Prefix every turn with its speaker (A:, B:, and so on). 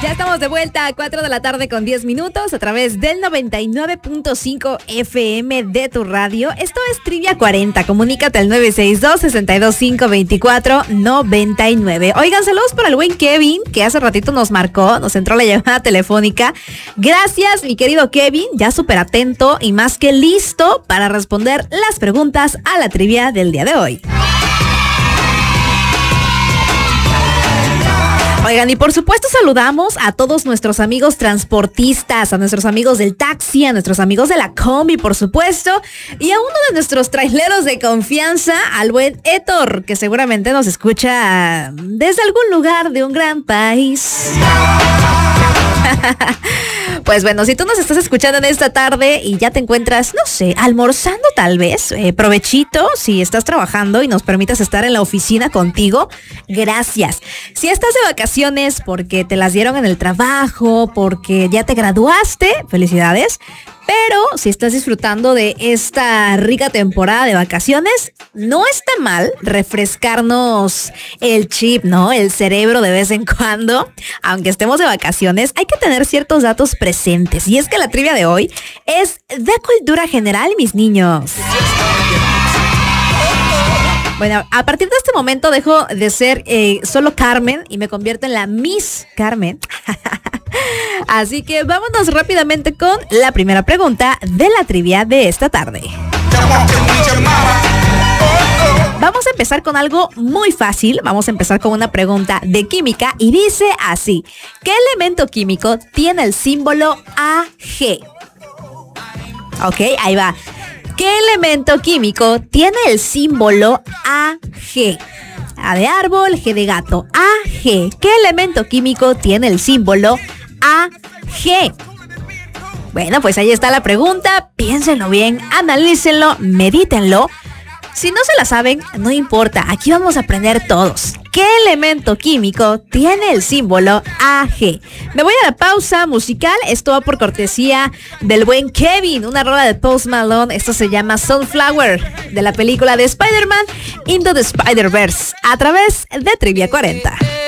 A: Ya estamos de vuelta a 4 de la tarde con 10 minutos a través del 99.5 FM de tu radio. Esto es Trivia 40. Comunícate al 962-625-2499. Oigan, saludos para el buen Kevin, que hace ratito nos marcó, nos entró la llamada telefónica. Gracias, mi querido Kevin, ya súper atento y más que listo para responder las preguntas a la trivia del día de hoy. Oigan, y por supuesto saludamos a todos nuestros amigos transportistas, a nuestros amigos del taxi, a nuestros amigos de la combi, por supuesto, y a uno de nuestros traileros de confianza, al buen Héctor, que seguramente nos escucha desde algún lugar de un gran país. Pues bueno, si tú nos estás escuchando en esta tarde y ya te encuentras, no sé, almorzando tal vez, provechito, si estás trabajando y nos permitas estar en la oficina contigo, gracias. Si estás de vacaciones porque te las dieron en el trabajo, porque ya te graduaste, felicidades. Pero si estás disfrutando de esta rica temporada de vacaciones, no está mal refrescarnos el chip, ¿no? El cerebro de vez en cuando. Aunque estemos de vacaciones, hay que tener ciertos datos presentes. Y es que la trivia de hoy es de cultura general, mis niños. Bueno, a partir de este momento dejo de ser solo Carmen y me convierto en la Miss Carmen. Así que vámonos rápidamente con la primera pregunta de la trivia de esta tarde. Vamos a empezar con algo muy fácil. Vamos a empezar con una pregunta de química y dice así: ¿qué elemento químico tiene el símbolo Ag? Ok, ahí va. ¿Qué elemento químico tiene el símbolo Ag? A de árbol, G de gato. Ag. ¿Qué elemento químico tiene el símbolo Ag? Bueno, pues ahí está la pregunta. Piénsenlo bien, analícenlo, medítenlo. Si no se la saben, no importa. Aquí vamos a aprender todos. ¿Qué elemento químico tiene el símbolo Ag? Me voy a la pausa musical. Esto va por cortesía del buen Kevin, una rola de Post Malone. Esto se llama Sunflower, de la película de Spider-Man Into the Spider-Verse, a través de Trivia 40.